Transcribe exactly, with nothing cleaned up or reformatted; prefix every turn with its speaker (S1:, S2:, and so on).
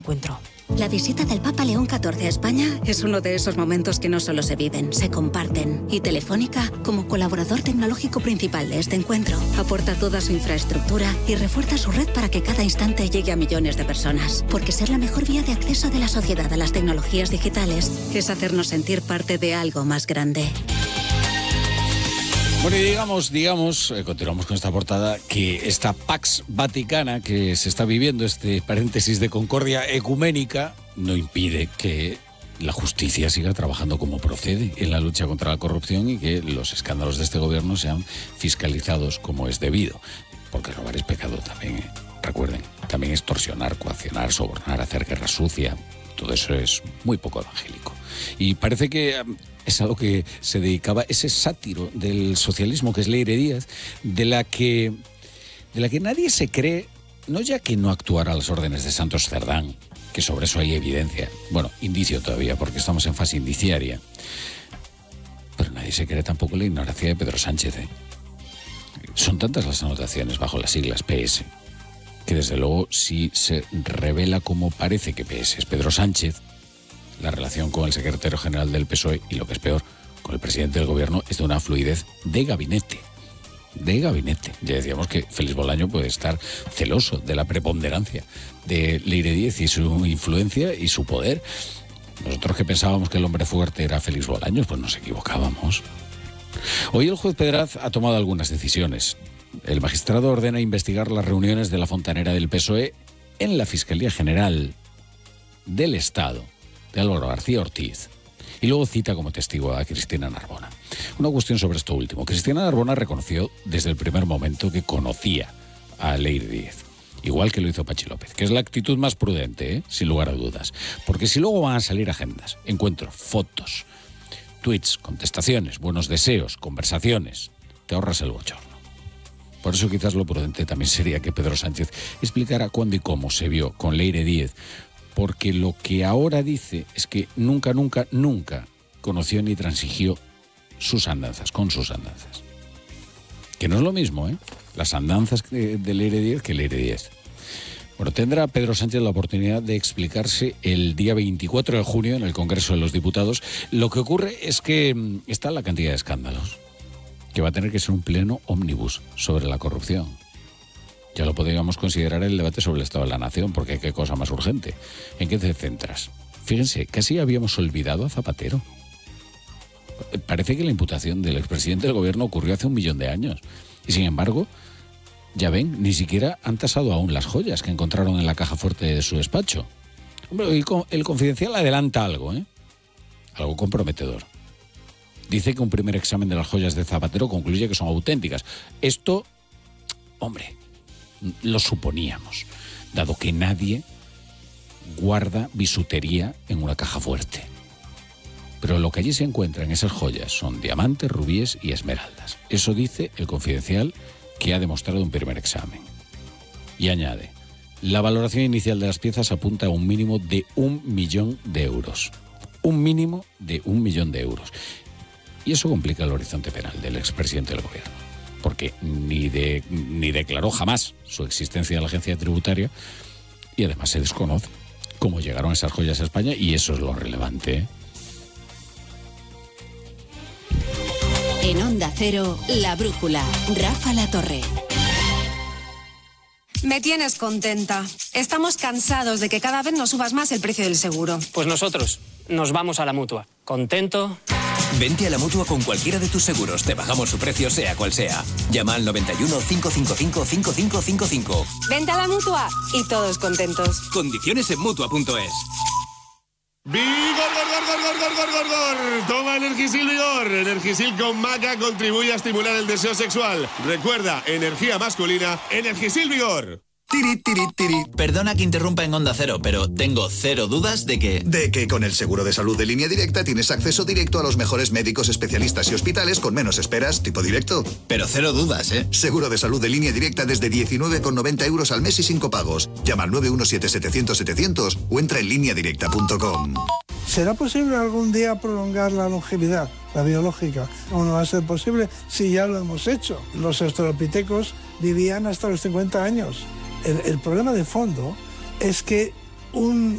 S1: Encuentro.
S2: La visita del Papa León catorce a España es uno de esos momentos que no solo se viven, se comparten. Y Telefónica, como colaborador tecnológico principal de este encuentro, aporta toda su infraestructura y refuerza su red para que cada instante llegue a millones de personas. Porque ser la mejor vía de acceso de la sociedad a las tecnologías digitales es hacernos sentir parte de algo más grande.
S3: Bueno, y digamos, digamos, eh, continuamos con esta portada, que esta Pax Vaticana que se está viviendo, este paréntesis de concordia ecuménica, no impide que la justicia siga trabajando como procede en la lucha contra la corrupción y que los escándalos de este gobierno sean fiscalizados como es debido. Porque robar es pecado también, ¿eh? Recuerden, también extorsionar, coaccionar, sobornar, hacer guerra sucia, todo eso es muy poco evangélico. Y parece que es a lo que se dedicaba ese sátiro del socialismo que es Leire Díaz, de la que, de la que nadie se cree, no ya que no actuara a las órdenes de Santos Cerdán, que sobre eso hay evidencia, bueno, indicio todavía, porque estamos en fase indiciaria, pero nadie se cree tampoco la ignorancia de Pedro Sánchez, ¿eh? Son tantas las anotaciones bajo las siglas P S, que desde luego si se revela como parece que P S es Pedro Sánchez, la relación con el secretario general del P S O E y, lo que es peor, con el presidente del gobierno es de una fluidez de gabinete. De gabinete. Ya decíamos que Félix Bolaño puede estar celoso de la preponderancia de Leire Díaz y su influencia y su poder. Nosotros que pensábamos que el hombre fuerte era Félix Bolaños, pues nos equivocábamos. Hoy el juez Pedraz ha tomado algunas decisiones. El magistrado ordena investigar las reuniones de la fontanera del P S O E en la Fiscalía General del Estado de Álvaro García Ortiz, y luego cita como testigo a Cristina Narbona. Una cuestión sobre esto último. Cristina Narbona reconoció desde el primer momento que conocía a Leire Díaz, igual que lo hizo Pachi López, que es la actitud más prudente, ¿eh? Sin lugar a dudas. Porque si luego van a salir agendas, encuentros, fotos, tweets, contestaciones, buenos deseos, conversaciones, te ahorras el bochorno. Por eso quizás lo prudente también sería que Pedro Sánchez explicara cuándo y cómo se vio con Leire Díaz, porque lo que ahora dice es que nunca, nunca, nunca conoció ni transigió sus andanzas, con sus andanzas. Que no es lo mismo, ¿eh? Las andanzas de, de Leire Díaz que Leire Díaz. Bueno, tendrá Pedro Sánchez la oportunidad de explicarse el día veinticuatro de junio en el Congreso de los Diputados. Lo que ocurre es que está la cantidad de escándalos, que va a tener que ser un pleno ómnibus sobre la corrupción. Ya lo podríamos considerar el debate sobre el Estado de la Nación, porque qué cosa más urgente. ¿En qué te centras? Fíjense, casi habíamos olvidado a Zapatero. Parece que la imputación del expresidente del gobierno ocurrió hace un millón de años. Y sin embargo, ya ven, ni siquiera han tasado aún las joyas que encontraron en la caja fuerte de su despacho. Hombre, el, el Confidencial adelanta algo, ¿eh? Algo comprometedor. Dice que un primer examen de las joyas de Zapatero concluye que son auténticas. Esto, hombre, lo suponíamos, dado que nadie guarda bisutería en una caja fuerte. Pero lo que allí se encuentra en esas joyas son diamantes, rubíes y esmeraldas. Eso dice el Confidencial, que ha demostrado un primer examen. Y añade, la valoración inicial de las piezas apunta a un mínimo de un millón de euros. Un mínimo de un millón de euros. Y eso complica el horizonte penal del expresidente del gobierno, porque ni, de, ni declaró jamás su existencia en la agencia tributaria y además se desconoce cómo llegaron esas joyas a España, y eso es lo relevante, ¿eh?
S4: En Onda Cero, La Brújula, Rafa La Torre.
S1: Me tienes contenta. Estamos cansados de que cada vez nos subas más el precio del seguro.
S5: Pues nosotros nos vamos a la Mutua. ¿Contento?
S6: Vente a la Mutua con cualquiera de tus seguros. Te bajamos su precio, sea cual sea. Llama al noventa y uno, cincuenta y cinco, cincuenta y cinco cincuenta y cinco.
S1: Vente a la Mutua y todos contentos.
S6: Condiciones en Mutua punto es.
S7: ¡Vigor, gor, gor, gor, gor, gor, gor, gor! Toma Energisil Vigor. Energisil con maca contribuye a estimular el deseo sexual. Recuerda, energía masculina, Energisil Vigor.
S8: Tiri, tiri, tiri. Perdona que interrumpa en Onda Cero, pero tengo cero dudas de que...
S9: De que con el seguro de salud de Línea Directa tienes acceso directo a los mejores médicos, especialistas y hospitales con menos esperas, tipo directo.
S8: Pero cero dudas, ¿eh?
S9: Seguro de salud de Línea Directa desde diecinueve con noventa euros al mes y sin copagos. Llama al nueve uno siete, setecientos, setecientos o entra en línea directa punto com.
S10: ¿Será posible algún día prolongar la longevidad, la biológica? ¿Cómo no va a ser posible si ya lo hemos hecho? Los australopitecos vivían hasta los cincuenta años. El, el problema de fondo es que un